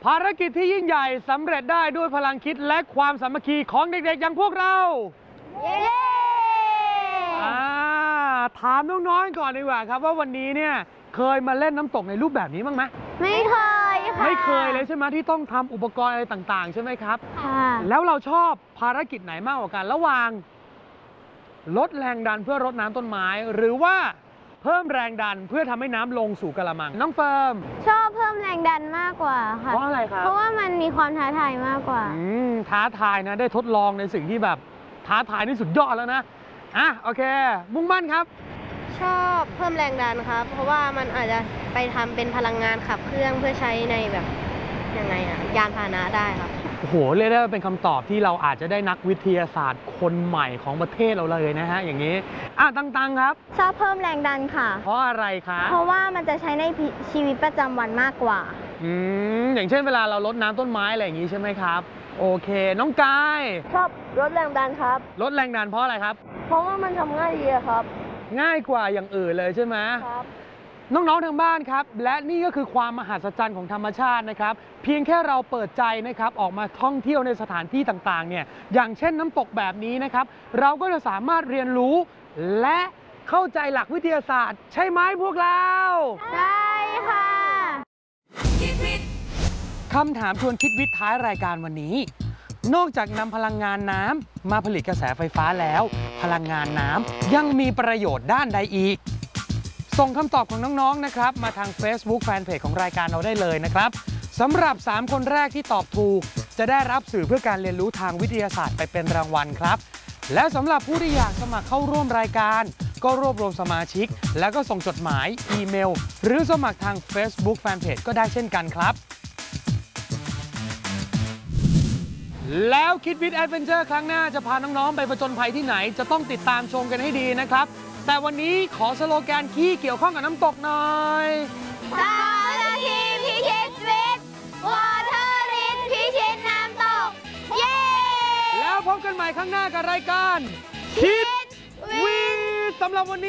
ภารกิจที่ยิ่งใหญ่สำเร็จได้ด้วยพลังคิดและความสามัคคีของเด็กๆอย่างพวกเราเย้ถามน้องๆก่อนดีกว่าครับว่าวันนี้เนี่ยเคยมาเล่นน้ำตกในรูปแบบนี้บ้างไหมไม่เคยค่ะไม่เคยเลยใช่ไหมที่ต้องทำอุปกรณ์อะไรต่างๆใช่ไหมครับค่ะแล้วเราชอบภารกิจไหนมากกว่ากันระหว่างลดแรงดันเพื่อรดน้ำต้นไม้หรือว่าเพิ่มแรงดันเพื่อทำให้น้ำลงสู่กระมังน้องเฟิร์มชอบเพิ่มแรงดันมากกว่าค่ะเพราะอะไรครับเพราะว่ามันมีความท้าทายมากกว่าท้าทายนะได้ทดลองในสิ่งที่แบบท้าทายนี่สุดยอดแล้วนะโอเคมุ่งมั่นครับชอบเพิ่มแรงดันครับเพราะว่ามันอาจจะไปทำเป็นพลังงานขับเครื่องเพื่อใช้ในแบบยังไงยานพาหนะได้ครับโอ้โหเรียกได้ว่าเป็นคำตอบที่เราอาจจะได้นักวิทยาศาสตร์คนใหม่ของประเทศเราเลยนะฮะอย่างนี้ตังครับชอบเพิ่มแรงดันค่ะเพราะอะไรคะเพราะว่ามันจะใช้ในชีวิตประจำวันมากกว่าอย่างเช่นเวลาเรารดน้ำต้นไม้อะไรอย่างนี้ใช่ไหมครับโอเคน้องกายชอบลดแรงดันครับลดแรงดันเพราะอะไรครับเพราะว่ามันทำง่ายดีครับง่ายกว่าอย่างอื่นเลยใช่ไหมครับน้องๆทางบ้านครับและนี่ก็คือความมหัศจรรย์ของธรรมชาตินะครับเพียงแค่เราเปิดใจนะครับออกมาท่องเที่ยวในสถานที่ต่างๆเนี่ยอย่างเช่นน้ำตกแบบนี้นะครับเราก็จะสามารถเรียนรู้และเข้าใจหลักวิทยาศาสตร์ใช่ไหมพวกเราใช่ค่ะคำถามชวนคิดวิทย์ท้ายรายการวันนี้นอกจากนำพลังงานน้ำมาผลิตกระแสไฟฟ้าแล้วพลังงานน้ำยังมีประโยชน์ด้านใดอีกส่งคำตอบของน้องๆนะครับมาทาง Facebook Fanpage ของรายการเราได้เลยนะครับสำหรับ3คนแรกที่ตอบถูกจะได้รับสื่อเพื่อการเรียนรู้ทางวิทยาศาสตร์ไปเป็นรางวัลครับและสำหรับผู้ที่อยากสมัครเข้าร่วมรายการก็รวบรวมสมาชิกแล้วก็ส่งจดหมายอีเมลหรือสมัครทาง Facebook Fanpage ก็ได้เช่นกันครับแล้วคิดวิทย์แอดเวนเจอร์ครั้งหน้าจะพาน้องๆไปผจญภัยที่ไหนจะต้องติดตามชมกันให้ดีนะครับแต่วันนี้ขอสโลแกนที่เกี่ยวข้องกับน้ำตกหน่อย 3 นาทีพิชิตวิทย์วอเตอร์ลินพิชิตน้ำตกเย้แล้วพบกันใหม่ครั้งหน้ากับรายการคิดวิทย์สำหรับวันนี้